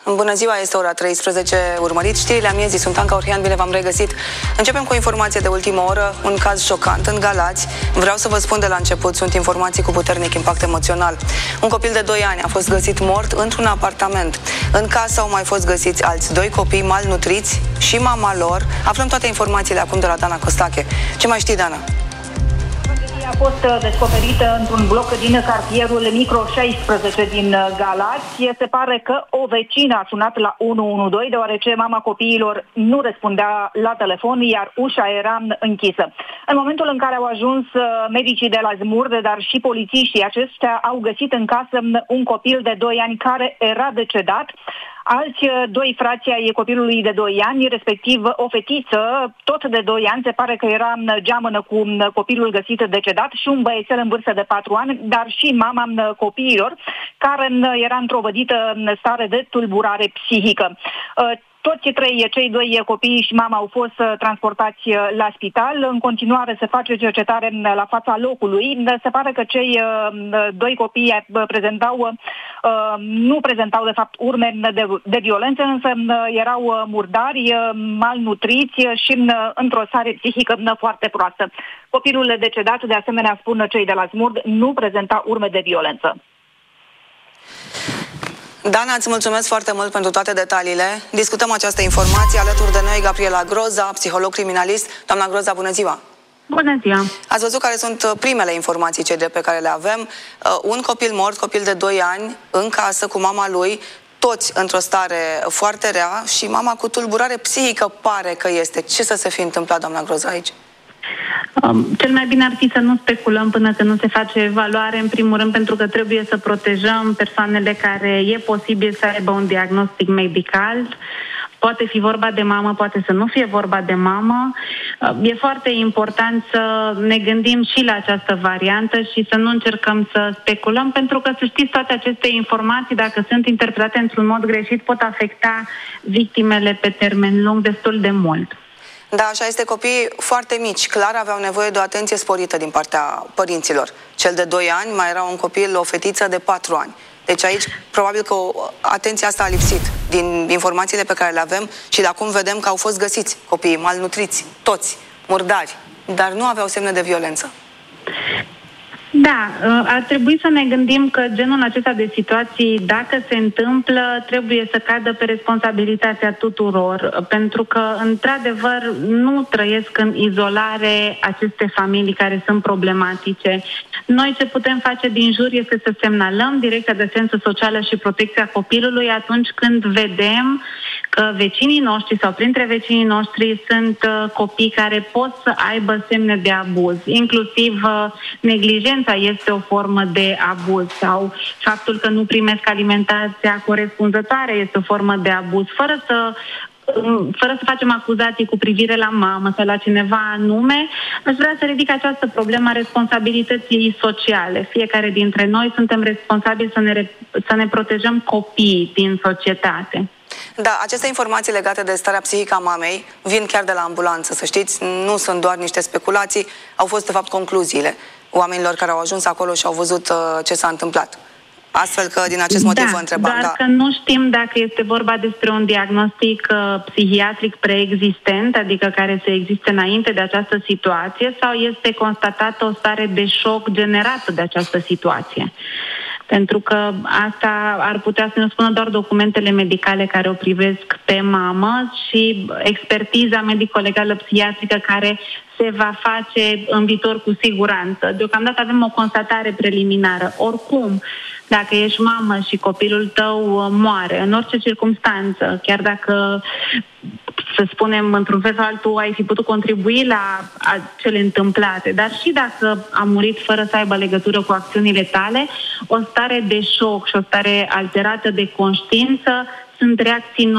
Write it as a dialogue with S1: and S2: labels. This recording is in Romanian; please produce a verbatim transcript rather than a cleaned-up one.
S1: Bună ziua, este ora treisprezece. Urmăriți știrile amiezii. Sunt Anca Orhian, bine v-am regăsit. Începem cu o informație de ultimă oră, un caz șocant în Galați. Vreau să vă spun de la început, sunt informații cu puternic impact emoțional. Un copil de doi ani a fost găsit mort într-un apartament. În casă au mai fost găsiți alți doi copii malnutriți și mama lor. Aflăm toate informațiile acum de la Dana Costache. Ce mai știi, Dana?
S2: A fost descoperită într-un bloc din cartierul Micro șaisprezece din Galați. Se pare că o vecină a sunat la unu unu doi deoarece mama copiilor nu răspundea la telefon, iar ușa era închisă. În momentul în care au ajuns medicii de la Zmurde, dar și polițiștii, aceștia au găsit în casă un copil de doi ani care era decedat. Alți doi frați ai copilului de doi ani, respectiv o fetiță, tot de doi ani, se pare că era geamănă cu copilul găsit decedat, și un băiețel în vârstă de patru ani, dar și mama copiilor, care era într-o stare de tulburare psihică. Toți trei, cei doi copii și mama, au fost transportați la spital. În continuare se face cercetare la fața locului. Se pare că cei doi copii prezentau, nu prezentau de fapt urme de, de violență, însă erau murdari, malnutriți și într-o stare psihică foarte proastă. Copilul decedat, de asemenea, spun cei de la Zmurd, nu prezenta urme de violență.
S1: Dana, îți mulțumesc foarte mult pentru toate detaliile. Discutăm această informație alături de noi Gabriela Groza, psiholog criminalist. Doamna Groza, bună ziua!
S3: Bună ziua!
S1: Ați văzut care sunt primele informații cele pe care le avem. Un copil mort, copil de doi ani, în casă cu mama lui, toți într-o stare foarte rea și mama cu tulburare psihică pare că este. Ce să se fi întâmplat, doamna Groza, aici?
S3: Um, cel mai bine ar fi să nu speculăm până când nu se face evaluare, în primul rând pentru că trebuie să protejăm persoanele care e posibil să aibă un diagnostic medical. Poate fi vorba de mamă, poate să nu fie vorba de mamă. E foarte important să ne gândim și la această variantă și să nu încercăm să speculăm, pentru că, să știți, toate aceste informații, dacă sunt interpretate într-un mod greșit, pot afecta victimele pe termen lung destul de mult.
S1: Da, așa este, copiii foarte mici, clar aveau nevoie de o atenție sporită din partea părinților. Cel de doi ani, mai era un copil, o fetiță de patru ani. Deci aici, probabil că o, atenția asta a lipsit din informațiile pe care le avem și de acum vedem că au fost găsiți copiii malnutriți, toți, murdari, dar nu aveau semne de violență.
S3: Da, ar trebui să ne gândim că genul acesta de situații, dacă se întâmplă, trebuie să cadă pe responsabilitatea tuturor, pentru că, într-adevăr, nu trăiesc în izolare aceste familii care sunt problematice. Noi ce putem face din jur este să semnalăm Direcția de Asistență Socială și Protecția Copilului atunci când vedem că vecinii noștri sau printre vecinii noștri sunt uh, copii care pot să aibă semne de abuz, inclusiv uh, neglijența este o formă de abuz sau faptul că nu primesc alimentația corespunzătoare este o formă de abuz, fără să fără să facem acuzații cu privire la mamă sau la cineva anume. Aș vrea să ridic această problemă a responsabilității sociale. Fiecare dintre noi suntem responsabili să ne, să ne protejăm copiii din societate.
S1: Da, aceste informații legate de starea psihică a mamei vin chiar de la ambulanță, să știți, nu sunt doar niște speculații, au fost de fapt concluziile oamenilor care au ajuns acolo și au văzut uh, ce s-a întâmplat. Astfel că din acest motiv
S3: da,
S1: vă întrebam.
S3: Doar
S1: da.
S3: că nu știm dacă este vorba despre un diagnostic uh, psihiatric preexistent, adică care să existe înainte de această situație, sau este constatată o stare de șoc generată de această situație. Pentru că asta ar putea să ne spună doar documentele medicale care o privesc pe mamă și expertiza medico-legală psihiatrică care se va face în viitor cu siguranță. Deocamdată avem o constatare preliminară. Oricum, dacă ești mamă și copilul tău moare, în orice circunstanță, chiar dacă, să spunem, într-un fel sau altul ai fi putut contribui la cele întâmplate, dar și dacă a murit fără să aibă legătură cu acțiunile tale, o stare de șoc și o stare alterată de conștiință sunt reacții